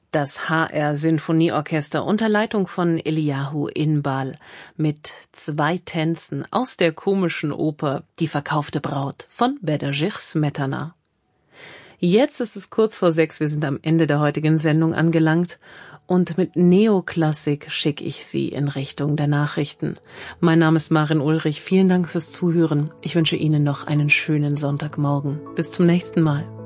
Das HR-Sinfonieorchester unter Leitung von Eliyahu Inbal mit 2 Tänzen aus der komischen Oper Die verkaufte Braut von Bedřich Smetana. Jetzt ist es kurz vor 6, wir sind am Ende der heutigen Sendung angelangt und mit Neoklassik schicke ich Sie in Richtung der Nachrichten. Mein Name ist Maren Ulrich, vielen Dank fürs Zuhören. Ich wünsche Ihnen noch einen schönen Sonntagmorgen. Bis zum nächsten Mal.